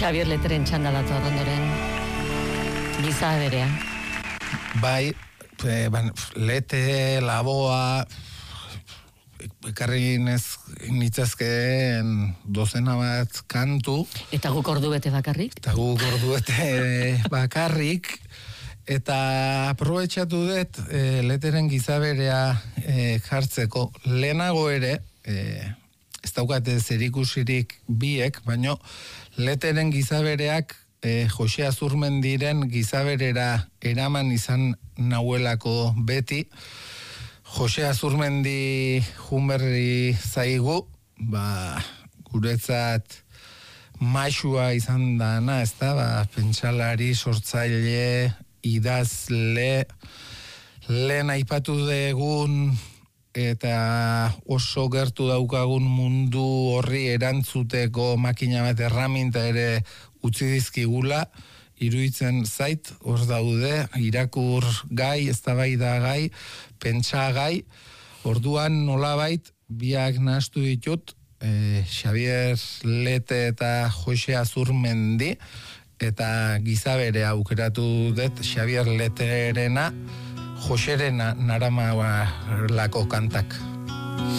Xabier Leteren txanda dator ondoren. Giza berea. Bai, Lete, Laboa, ekarri nitzazkeen dozena bat kantu. Eta guk ordu bete bakarrik? Eta aprobetxatu dut Leteren gizaberea jartzeko. Lehenago ere, ez daukate zerikusirik biek, baino Leteren gizabereak Jose Azurmendiren gizaberera eraman izan nauelako beti. Jose Azurmendi junberri zaigu, guretzat maixua izan dana, ez da, pentsalari, sortzaile, idazle, lehen aipatu degun eta oso gertu daukagun mundu horri erantzuteko makina bat erraminta ere utzi dizkigula, iruditzen zait, hor daude, irakur gai, eztabaida gai, pentsa gai, orduan nolabait biak nahastu ditut, Xabier Lete eta Jose Azurmendi, eta gizabere aukeratu dut Xabier Leterena, Joserena narama lako kantak.